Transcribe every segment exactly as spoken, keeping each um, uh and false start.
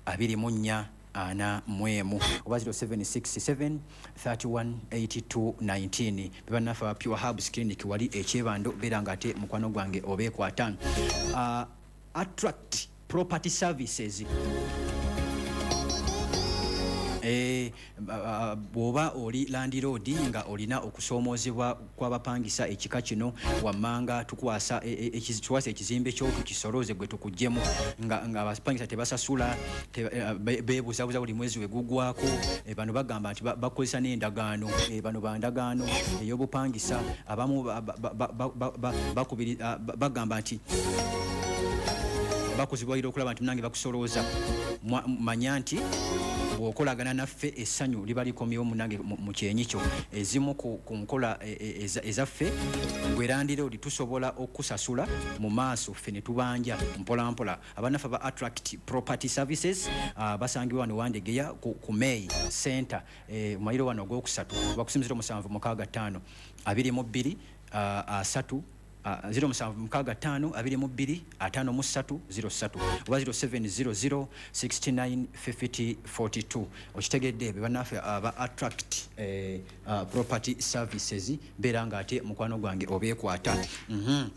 abiri mu nnya ana mwemu oba zero seven six seven three one eight two one nine bibanafa Pure Herbs Clinic wali ekyebando bera ngate mukwano gwange obekwata uh, Attract Property Services eh bwoba oli landlord nga olina okusoomozebwa kw'abapangisa ekika kino wammanga tukwasa ekizitwasa ekizimbe kyo tukisoloze gwe tukujjemu nga nga abapangisa tebasasula beebuzabuza buli mwezi we gugwako bano bagamba nti bakozesa n'endagaano bano bandagaano ey'obupangisa abamu bakubiri bagamba nti bakuzibwalira okulaba nti nange bakusolooza manya nti bwokolagana naffe essanyu liba likomyewo munange mu kyenyikyo ezimu ku nkola ezaffe gwerandire oli tusobola okusasula mu maaso ffe ne tubanja mpola mpola abanafa ba Attract Property Services basangibwa wano Wandegeya ku May Center mayiro wano ogwokusatu bakusimizira musanvu mukaaga ttaano abiri mu bbiri asatu zero musanvu mukaaga ttaano abiri mu bbiri ataano mu ssatu zero ssatu oba zero seven zero zero six nine five zero four two okitegedde be banafe aba Attract eh, uh, Property Services bera ngate mukwano gwange obeekwata mhm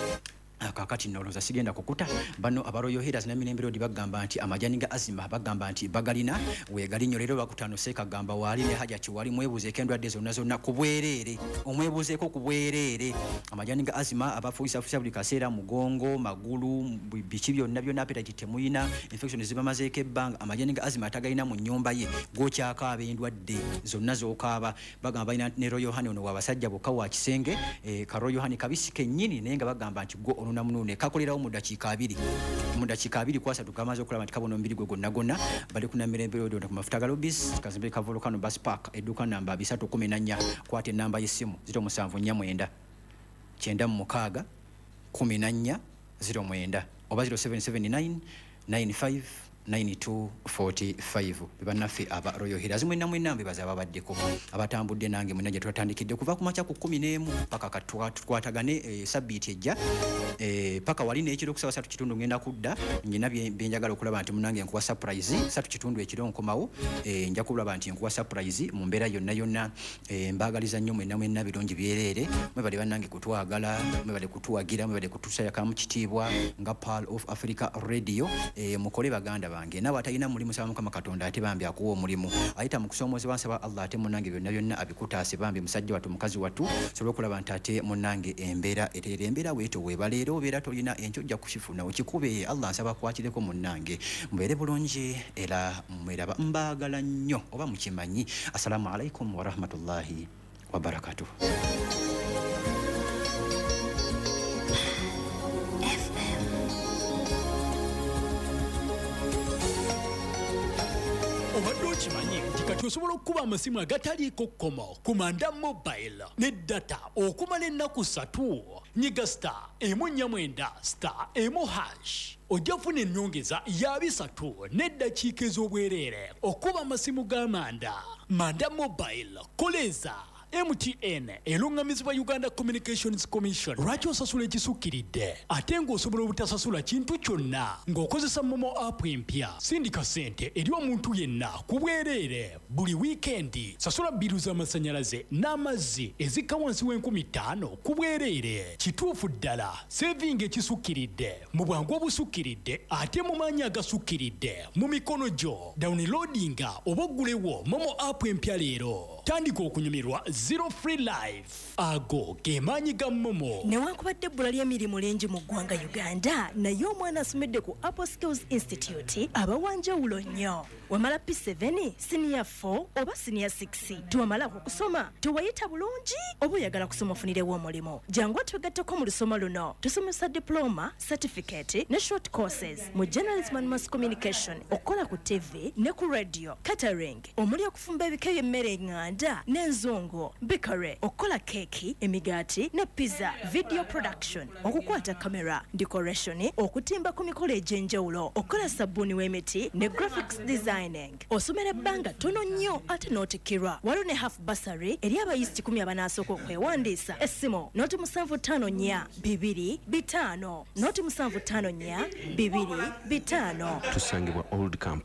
kakati noloza sigenda kukuta bano abaroyo headers na Mirembe Road bagamba nti amajani ga azima bagamba nti bagalina we galinyo lero bakutano seka gamba wali ne haja ki wali mwebuze kendwa dezo nazo na kubwerere omwebuze ko kubwerere amajani ga azima abafuisa fuisa buli kasera mugongo magulu bichi byonna byonna appetite temuyina infection ziba mazeke banga amajani ga azima atagalina mu nyumba ye gocha akabendwa de zonna zokaba bagamba ina ne Royal Hani ono wabasajja bokawa kisenge e, ka Royal Hani kabisike nyini nenga bagamba nti go ono namunune kakolerawo mu dakiika abiri mu dakiika abiri kwasa tukamaze okulaba nti kabono mbiri gwe gonna gonna bali kuna Mirembe Road ku mafuta ga Lobis Kazimbe ka Volcano Bus Park eduka namba three one nine kwate namba y'essimu zero seven nine nine kyenda mu mukaaga kumi na nnya zero mwenda oba zero seven seven nine nine five nine two four five bibanaffe aba Royal Healers mwena mwena mbibaza ababaddeko abatambudde nange mwena gye twatandikidde kuva ku macha ku kumi n'emu paka katwatagane e, sabbiiti ejja e, paka wali n'ekiro kusaba satu kitundu ngenda kudda nyina byenjagala okulaba nti munange nkuwa surprise satu kitundu ekiro nkomawo e, nja kulaba nti nkuwa surprise mu mbeera yonna yonna e, mbagaliza nnyo mwena mwena birungi byerere mwebale bannange kutwagala mwebale kutuwagira mwebale kutusayaka mu kitiibwa nga Pearl of Africa Radio e, mukole baganda bange nawe atalina mulimu saba mukama Katonda ate bambi akuwa omulimu ayita mu kusoomoza bansaba Allah ate munange byonna byonna abikutaase bambi musajja watu mukazi watu sobola okulaba nti ate munange embeera eterera embeera weeto webaleero obeera tolina enkyo ojja kukifuna okikube Allah nsaba kwatireko munange mbeere bulungi era mweraba mbaagala nnyo oba mukimanyi. Assalamu alaikum wa rahmatullahi wa barakatuh. Chimanyi kati osobola okuba amasimu agataliiko kkomo ku Manda Mobile ne data okumala ennaku ssatu nyiga star emu nnya mwenda star emu hash ojja funa ennyongeza ya bisatu n'eddakiika ez'obwereere okuba amasimu ga Manda. Manda Mobile koleza M T N elungamizibwa Uganda Communications Commission. Lwaki osasula ekisukkiridde ate ng'osobola obutasasula kintu kyonna ng'okozesa Momo app empya? Sindika ssente eri omuntu yenna ku bwereere buli wiikendi. Sasula bbiru z'amasannyalaze n'amazzi ezikka wansi w'enkumi ttaano ku bwereere. Kituufu ddala saving ekisukkiridde mu bwangu obusukkiridde ate mu maanyi agasukkiridde mu mikono gyo. Downloadinga oba oggulewo Momo app empya leero. Tandika okunyumirwa Zero Free Life. Ago ge maanyi ga Momo. Newankubadde ebbula ly'emirimu lingi mu ggwanga Uganda, naye omwana asomedde ku Apple Skills Institute abawanjawulo nnyo. Wamala P seven, Senior four oba Senior six. Tuwamala okusoma, tuwayita bulungi oba oyagala kusoma ofunirewo omulimu. Jangu twegatteko mu lusoma luno. Tusomesa diploma, certificate ne short courses mu journalism and mass communication, okukola ku T V ne ku radio, catering, omuli okufumba ebika by'emmere enganda n'enzungu, bikare, okukola keki, emigaati ne pizza, video production, okukwata kamera, decoration, okutimba ku mikolo egy'enjawulo, okukola sabbuuni w'emiti ne graphics designing. Osomera ebbanga tono nnyo ate n'otikirwa. Waliwo ne half bursary eri abayizi kikumi abanasooka okwewandiisa. Essimu noti musanvu ttaano nnya bibiri bitaano noti musanvu ttaano nnya bibiri bitaano. Tusangibwa Old Camp